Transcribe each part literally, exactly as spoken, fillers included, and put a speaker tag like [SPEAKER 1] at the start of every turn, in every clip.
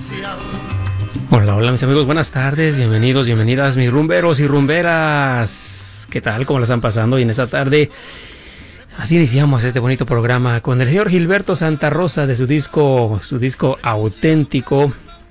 [SPEAKER 1] Hola, hola mis amigos, buenas tardes, bienvenidos, bienvenidas mis rumberos y rumberas. ¿Qué tal? ¿Cómo la están pasando? Y en esta tarde, así iniciamos este bonito programa con el señor Gilberto Santa Rosa de su disco, su disco Auténtico.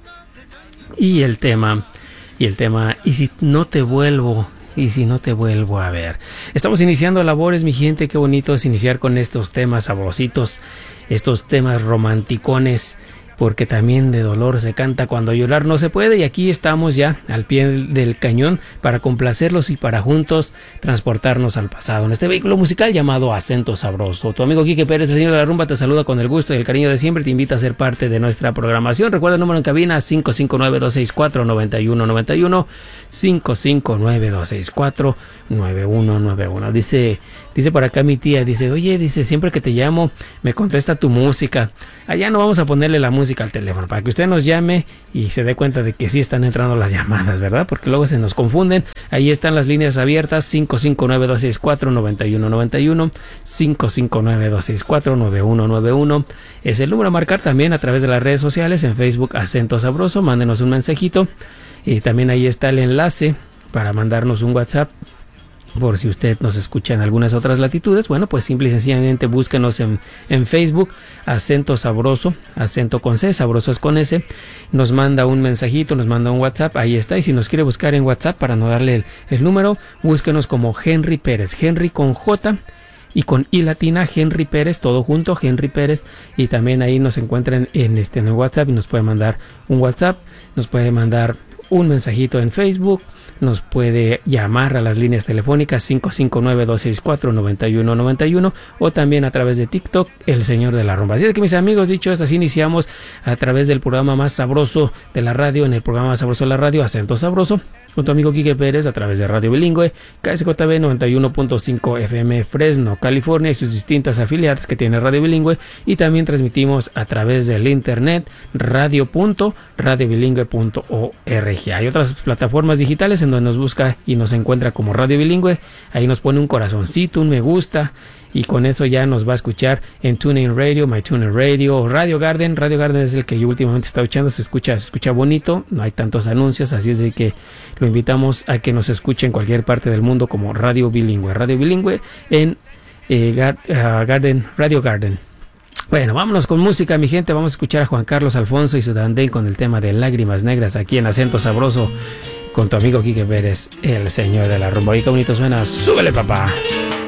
[SPEAKER 1] Y el tema, y el tema, y si no te vuelvo, y si no te vuelvo a ver. Estamos iniciando labores, mi gente, qué bonito es iniciar con estos temas sabrositos, estos temas romanticones, porque también de dolor se canta cuando llorar no se puede, y aquí estamos ya al pie del cañón para complacerlos y para juntos transportarnos al pasado en este vehículo musical llamado Acento Sabroso. Tu amigo Quique Pérez, el señor de la rumba, te saluda con el gusto y el cariño de siempre, te invita a ser parte de nuestra programación. Recuerda el número en cabina cinco cinco nueve, dos seis cuatro, nueve uno nueve uno, cinco cinco nueve, dos seis cuatro, nueve uno nueve uno. Dice, dice por acá mi tía, dice, oye, dice, siempre que te llamo me contesta tu música. Allá no vamos a ponerle la música al teléfono para que usted nos llame y se dé cuenta de que sí están entrando las llamadas, ¿verdad? Porque luego se nos confunden. Ahí están las líneas abiertas: cinco cinco nueve, dos seis cuatro, nueve uno nueve uno, cinco cinco nueve, dos seis cuatro, nueve uno nueve uno. Es el número a marcar también a través de las redes sociales. En Facebook, Acento Sabroso, mándenos un mensajito y también ahí está el enlace para mandarnos un WhatsApp. Por si usted nos escucha en algunas otras latitudes, bueno, pues simple y sencillamente búsquenos en, en Facebook, Acento Sabroso, acento con C, sabroso es con S, nos manda un mensajito, nos manda un WhatsApp, ahí está. Y si nos quiere buscar en WhatsApp para no darle el, el número, búsquenos como Henry Pérez, Henry con J y con I latina, Henry Pérez, todo junto, Henry Pérez, y también ahí nos encuentran en este en el WhatsApp y nos puede mandar un WhatsApp, nos puede mandar un mensajito en Facebook, nos puede llamar a las líneas telefónicas cinco cinco nueve, dos seis cuatro, nueve uno nueve uno o también a través de TikTok, El Señor de la Rumba. Así es que, mis amigos, dicho esto, así iniciamos a través del programa más sabroso de la radio, en el programa más sabroso de la radio, Acento Sabroso, con tu amigo Quique Pérez, a través de Radio Bilingüe, K S J B noventa y uno punto cinco F M, Fresno, California, y sus distintas afiliadas que tiene Radio Bilingüe, y también transmitimos a través del internet, radio punto radio bilingüe punto org. Hay otras plataformas digitales en donde nos busca y nos encuentra como Radio Bilingüe, ahí nos pone un corazoncito, un me gusta, y con eso ya nos va a escuchar en TuneIn Radio, MyTuner Radio, Radio Garden. Radio Garden es el que yo últimamente he estado escuchando, se escucha, se escucha bonito, no hay tantos anuncios, así es de que lo invitamos a que nos escuche en cualquier parte del mundo como Radio Bilingüe. Radio Bilingüe en eh, Gar, uh, Garden, Radio Garden. Bueno, vámonos con música, mi gente. Vamos a escuchar a Juan Carlos Alfonso y su Dandén con el tema de Lágrimas Negras aquí en Acento Sabroso con tu amigo Quique Pérez, el señor de la rumba. Y qué bonito suena, súbele, papá.